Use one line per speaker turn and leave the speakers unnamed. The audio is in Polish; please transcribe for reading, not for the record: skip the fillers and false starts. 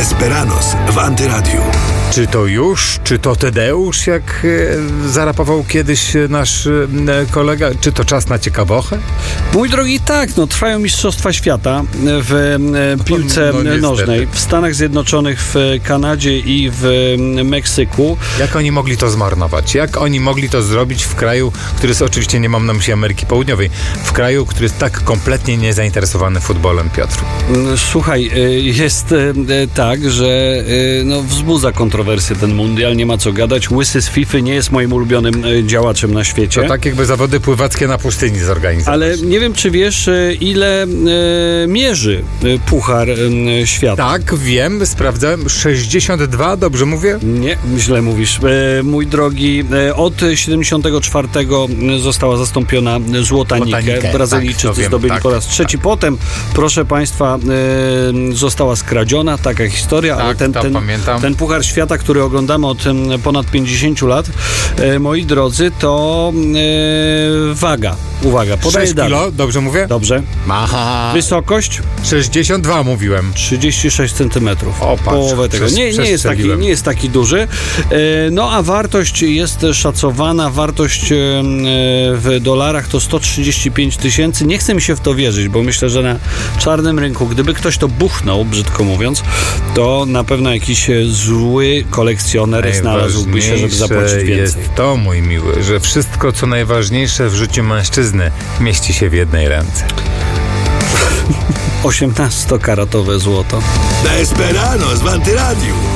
Desperados w Antyradiu.
Czy to już? Czy to Tadeusz, jak zarapował kiedyś nasz kolega? Czy to czas na ciekawochę?
Mój drogi, tak, trwają Mistrzostwa Świata w piłce nożnej w Stanach Zjednoczonych, w Kanadzie i w Meksyku.
Jak oni mogli to zmarnować? Jak oni mogli to zrobić w kraju, który jest, oczywiście nie mam na myśli Ameryki Południowej, w kraju, który jest tak kompletnie niezainteresowany futbolem, Piotr?
Słuchaj, jest tak, że wzbudza kontrowersje ten mundial, nie ma co gadać. Łysy z FIFA nie jest moim ulubionym działaczem na świecie.
To tak jakby zawody pływackie na pustyni zorganizować.
Ale nie wiem, czy wiesz, ile mierzy Puchar Świata.
Tak, wiem, sprawdzałem. 62, dobrze mówię?
Nie, źle mówisz. Mój drogi, od 74 została zastąpiona złota Nikę. Brazylijczycy zdobyli po raz trzeci. Potem, proszę Państwa, została skradziona, taka historia, ale ten Puchar Świata, który oglądamy od ponad 50 lat, moi drodzy, to waga. Uwaga, podaję
6
dalej.
kilo, dobrze mówię?
Dobrze.
Aha.
Wysokość?
62 mówiłem.
36 centymetrów.
O, patrz,
połowę tego. Nie jest taki duży. A wartość jest szacowana. Wartość w dolarach to 135 tysięcy. Nie chcę mi się w to wierzyć, bo myślę, że na czarnym rynku, gdyby ktoś to buchnął, brzydko mówiąc, to na pewno jakiś zły kolekcjoner znalazłby się, żeby zapłacić więcej.
Jest to, mój miły, że wszystko, co najważniejsze w życiu mężczyzny, mieści się w jednej ręce.
18-karatowe złoto.
Desperados w Antyradiu.